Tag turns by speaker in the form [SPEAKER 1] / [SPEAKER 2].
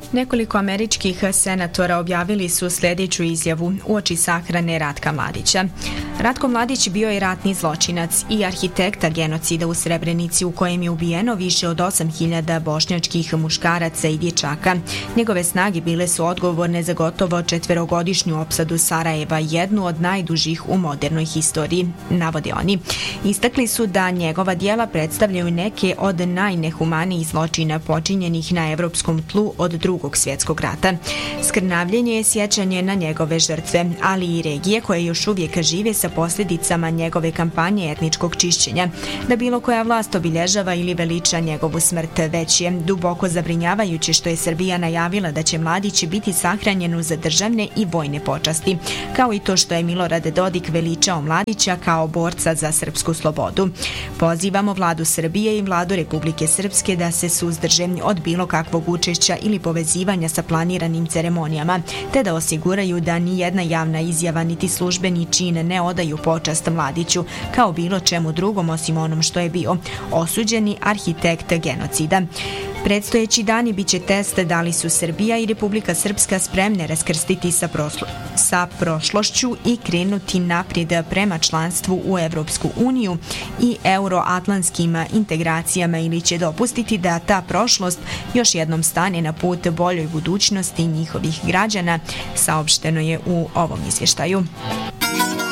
[SPEAKER 1] Nekoliko američkih senatora objavili su sljedeću izjavu uoči sahrane Ratka Mladića. Ratko Mladić bio je ratni zločinac i arhitekta genocida u Srebrenici u kojem je ubijeno više od 8.000 bošnjačkih muškaraca i dječaka. Njegove snage bile su odgovorne za gotovo 4-godišnju opsadu Sarajeva, jednu od najdužih u modernoj historiji, navode oni. Istakli su da njegova djela predstavljaju neke od najnehumanijih zločina počinjenih na evropskom tlu od Drugog svjetskog rata. Skrnavljenje je sjećanje na njegove žrtve, ali i regije koje još uvijek žive sa posljedicama njegove kampanje etničkog čišćenja. Da bilo koja vlast obilježava ili veliča njegovu smrt, već je duboko zabrinjavajuće što je Srbija najavila da će Mladić biti sahranjen uz državne i vojne počasti, kao i to što je Milorad Dodik veličao Mladića kao borca za srpsku slobodu. Pozivamo vladu Srbije i vladu Republike Srpske da se suzdrže od bilo kakvog učešća ili povezivanja sa planiranim ceremonijama, te da osiguraju da ni jedna javna izjava niti službeni čin ne odaju počast Mladiću kao bilo čemu drugom osim onom što je bio osuđeni arhitekt genocida. Predstojeći dani biće test da li su Srbija i Republika Srpska spremne raskrstiti sa prošlošću i krenuti naprijed prema članstvu u Evropsku uniju i euroatlantskim integracijama ili će dopustiti da ta prošlost još jednom stane na put boljoj budućnosti njihovih građana, saopšteno je u ovom izvještaju.